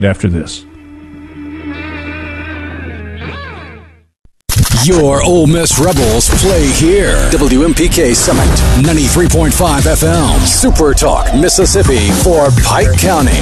after this. Your Ole Miss Rebels play here. WMPK Summit, 93.5 FM. Super Talk, Mississippi for Pike County.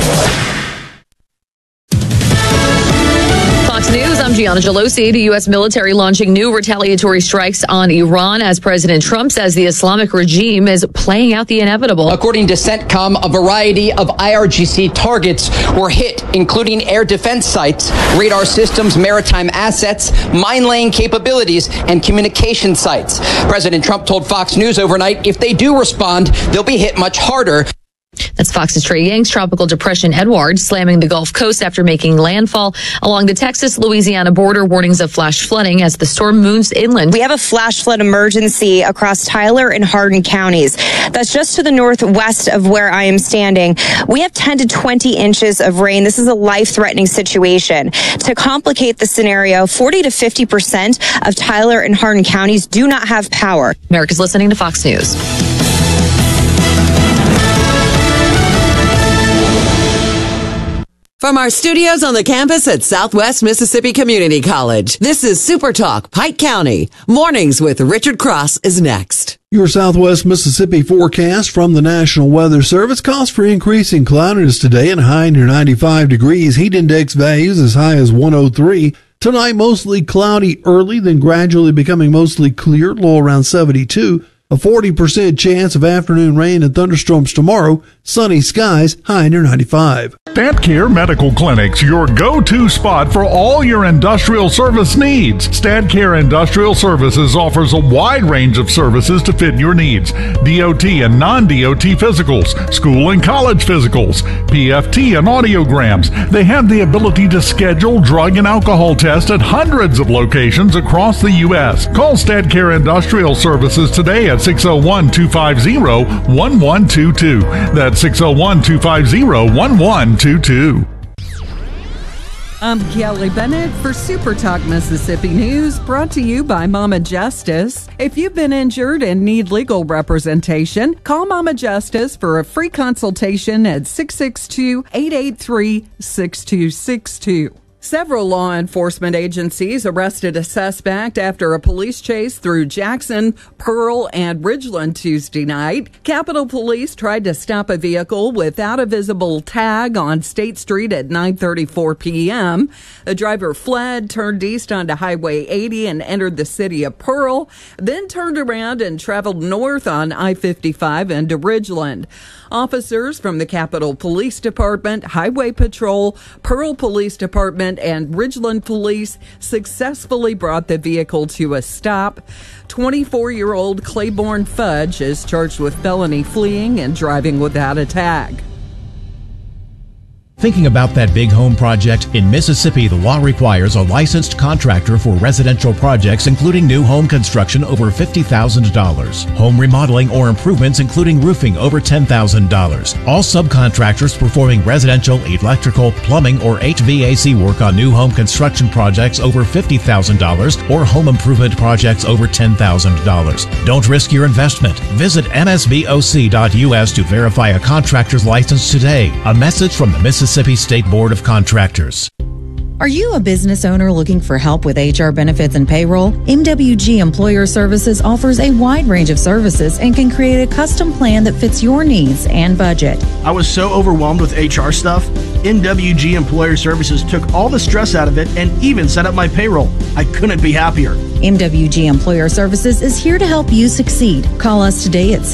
Fox News, I'm Gianna Gelosi. The U.S. military launching new retaliatory strikes on Iran as President Trump says the Islamic regime is playing out the inevitable. According to CENTCOM, a variety of IRGC targets were hit, including air defense sites, radar systems, maritime assets, mine-laying capabilities, and communication sites. President Trump told Fox News overnight if they do respond, they'll be hit much harder. That's Fox's Trey Yang's tropical depression Edward slamming the Gulf Coast after making landfall along the Texas-Louisiana border. Warnings of flash flooding as the storm moves inland. We have a flash flood emergency across Tyler and Hardin counties. That's just to the northwest of where I am standing. We have 10 to 20 inches of rain. This is a life-threatening situation. To complicate the scenario, 40 to 50% of Tyler and Hardin counties do not have power. America's listening to Fox News. From our studios on the campus at Southwest Mississippi Community College, this is Super Talk, Pike County. Mornings with Richard Cross is next. Your Southwest Mississippi forecast from the National Weather Service calls for increasing cloudiness today and high near 95 degrees. Heat index values as high as 103. Tonight, mostly cloudy early, then gradually becoming mostly clear, low around 72. A 40% chance of afternoon rain and thunderstorms tomorrow. Sunny skies, high near 95. StatCare Medical Clinics, your go-to spot for all your industrial service needs. StatCare Industrial Services offers a wide range of services to fit your needs. DOT and non-DOT physicals, school and college physicals, PFT and audiograms. They have the ability to schedule drug and alcohol tests at hundreds of locations across the U.S. Call StatCare Industrial Services today at 601-250-1122. That's 601-250-1122. I'm Kelly Bennett for Super Talk Mississippi News, brought to you by Mama Justice. If you've been injured and need legal representation, call Mama Justice for a free consultation at 662-883-6262. Several law enforcement agencies arrested a suspect after a police chase through Jackson, Pearl, and Ridgeland Tuesday night. Capitol Police tried to stop a vehicle without a visible tag on State Street at 9:34 p.m. The driver fled, turned east onto Highway 80 and entered the city of Pearl, then turned around and traveled north on I-55 into Ridgeland. Officers from the Capitol Police Department, Highway Patrol, Pearl Police Department, and Ridgeland Police successfully brought the vehicle to a stop. 24-year-old Claiborne Fudge is charged with felony fleeing and driving without a tag. Thinking about that big home project? In Mississippi, the law requires a licensed contractor for residential projects, including new home construction over $50,000. Home remodeling or improvements, including roofing, over $10,000. All subcontractors performing residential, electrical, plumbing, or HVAC work on new home construction projects over $50,000 or home improvement projects over $10,000. Don't risk your investment. Visit msboc.us to verify a contractor's license today. A message from the Mississippi State Board of Contractors. Are you a business owner looking for help with HR benefits and payroll? MWG Employer Services offers a wide range of services and can create a custom plan that fits your needs and budget. I was so overwhelmed with HR stuff. MWG Employer Services took all the stress out of it and even set up my payroll. I couldn't be happier. MWG Employer Services is here to help you succeed. Call us today at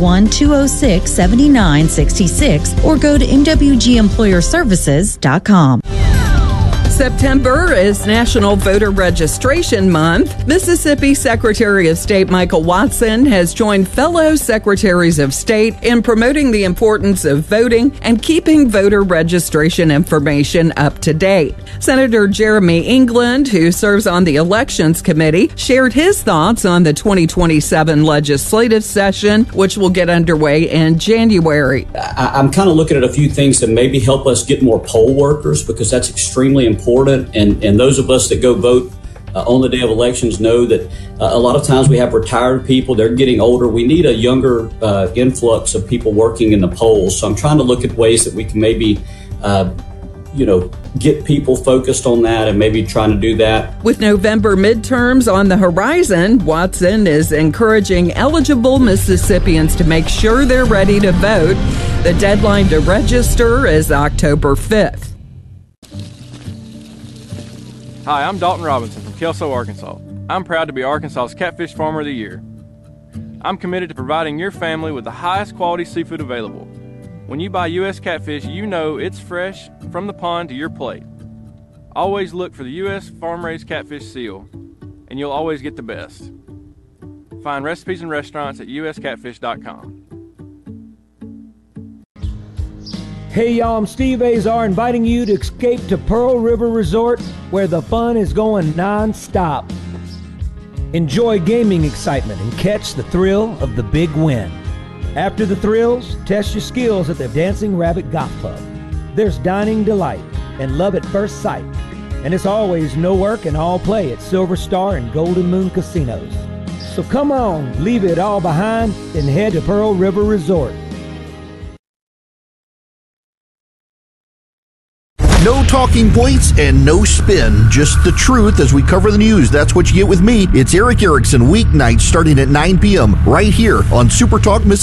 601-206-7966 or go to MWGEmployerServices.com. September is National Voter Registration Month. Mississippi Secretary of State Michael Watson has joined fellow secretaries of state in promoting the importance of voting and keeping voter registration information up to date. Senator Jeremy England, who serves on the Elections Committee, shared his thoughts on the 2027 legislative session, which will get underway in January. I'm kind of looking at a few things that maybe help us get more poll workers, because that's extremely important. And those of us that go vote on the day of elections know that a lot of times we have retired people. They're getting older. We need a younger influx of people working in the polls. So I'm trying to look at ways that we can maybe get people focused on that and maybe trying to do that. With November midterms on the horizon, Watson is encouraging eligible Mississippians to make sure they're ready to vote. The deadline to register is October 5th. Hi, I'm Dalton Robinson from Kelso, Arkansas. I'm proud to be Arkansas's Catfish Farmer of the Year. I'm committed to providing your family with the highest quality seafood available. When you buy U.S. catfish, you know it's fresh from the pond to your plate. Always look for the U.S. farm-raised catfish seal, and you'll always get the best. Find recipes and restaurants at uscatfish.com. Hey y'all, I'm Steve Azar inviting you to escape to Pearl River Resort where the fun is going non-stop. Enjoy gaming excitement and catch the thrill of the big win. After the thrills, test your skills at the Dancing Rabbit Golf Club. There's dining delight and love at first sight. And it's always no work and all play at Silver Star and Golden Moon Casinos. So come on, leave it all behind and head to Pearl River Resort. No talking points and no spin, just the truth as we cover the news. That's what you get with me. It's Erick Erickson, weeknights starting at 9 p.m. right here on Super Talk Mississippi.